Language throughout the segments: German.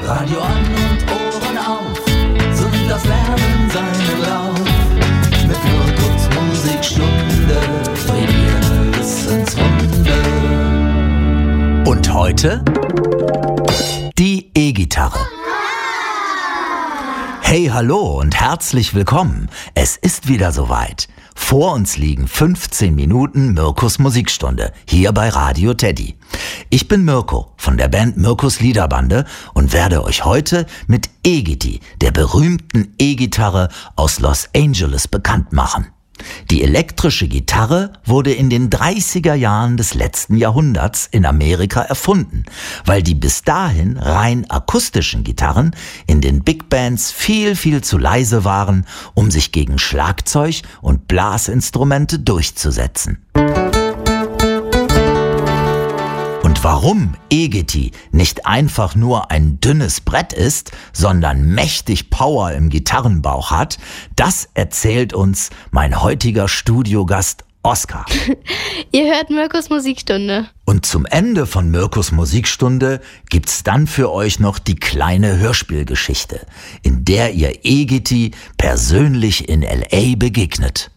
Radio an und Ohren auf, sind das Lernen seinen Lauf. Mit Mirkus Musikstunde, für Wissenswunde. Und heute die E-Gitarre. Hey, hallo und herzlich willkommen. Es ist wieder soweit. Vor uns liegen 15 Minuten Mirkus Musikstunde, hier bei Radio Teddy. Ich bin Mirko von der Band Mirkus Liederbande und werde euch heute mit E-Gitti, der berühmten E-Gitarre aus Los Angeles, bekannt machen. Die elektrische Gitarre wurde in den 30er Jahren des letzten Jahrhunderts in Amerika erfunden, weil die bis dahin rein akustischen Gitarren in den Big Bands viel zu leise waren, um sich gegen Schlagzeug und Blasinstrumente durchzusetzen. Und warum E-Gitti nicht einfach nur ein dünnes Brett ist, sondern mächtig Power im Gitarrenbauch hat, das erzählt uns mein heutiger Studiogast Oskar. Ihr hört Mirkus Musikstunde. Und zum Ende von Mirkus Musikstunde gibt's dann für euch noch die kleine Hörspielgeschichte, in der ihr E-Gitti persönlich in L.A. begegnet.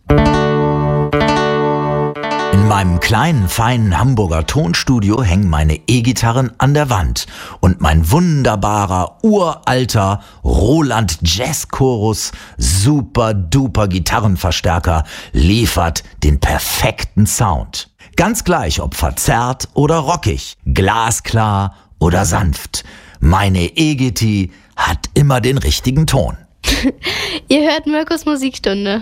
In meinem kleinen, feinen Hamburger Tonstudio hängen meine E-Gitarren an der Wand und mein wunderbarer, uralter Roland Jazz Chorus super-duper Gitarrenverstärker liefert den perfekten Sound. Ganz gleich, ob verzerrt oder rockig, glasklar oder sanft. Meine E-Gitti hat immer den richtigen Ton. Ihr hört Mirkus Musikstunde.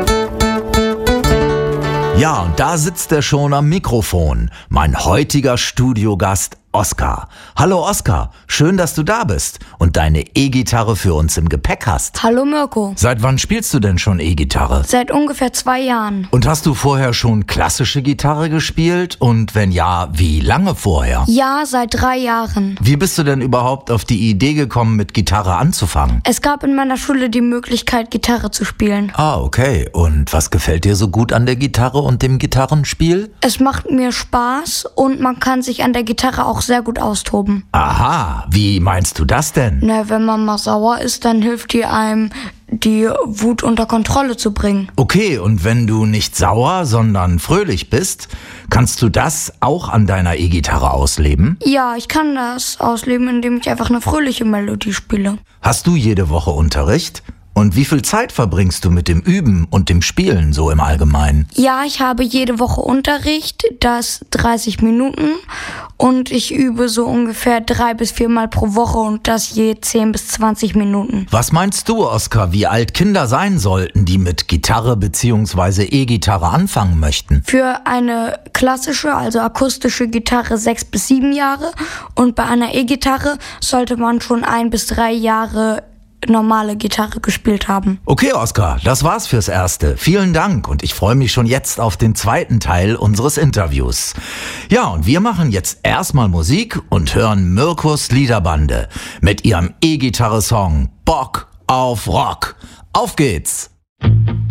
Ja, und da sitzt er schon am Mikrofon, mein heutiger Studiogast Oskar. Hallo Oskar, schön, dass du da bist und deine E-Gitarre für uns im Gepäck hast. Hallo Mirko. Seit wann spielst du denn schon E-Gitarre? Seit ungefähr 2 Jahren. Und hast du vorher schon klassische Gitarre gespielt? Und wenn ja, wie lange vorher? Ja, seit 3 Jahren. Wie bist du denn überhaupt auf die Idee gekommen, mit Gitarre anzufangen? Es gab in meiner Schule die Möglichkeit, Gitarre zu spielen. Ah, okay. Und was gefällt dir so gut an der Gitarre und dem Gitarrenspiel? Es macht mir Spaß und man kann sich an der Gitarre auch sehr gut austoben. Aha, wie meinst du das denn? Na, wenn man mal sauer ist, dann hilft die einem, die Wut unter Kontrolle zu bringen. Okay, und wenn du nicht sauer, sondern fröhlich bist, kannst du das auch an deiner E-Gitarre ausleben? Ja, ich kann das ausleben, indem ich einfach eine fröhliche Melodie spiele. Hast du jede Woche Unterricht? Und wie viel Zeit verbringst du mit dem Üben und dem Spielen so im Allgemeinen? Ja, ich habe jede Woche Unterricht, das 30 Minuten und ich übe so ungefähr 3 bis 4 Mal pro Woche und das je 10 bis 20 Minuten. Was meinst du, Oskar, wie alt Kinder sein sollten, die mit Gitarre bzw. E-Gitarre anfangen möchten? Für eine klassische, also akustische Gitarre 6 bis 7 Jahre und bei einer E-Gitarre sollte man schon 1 bis 3 Jahre normale Gitarre gespielt haben. Okay, Oskar, das war's fürs Erste. Vielen Dank und ich freue mich schon jetzt auf den zweiten Teil unseres Interviews. Ja, und wir machen jetzt erstmal Musik und hören Mirkus Liederbande mit ihrem E-Gitarre-Song Bock auf Rock. Auf geht's!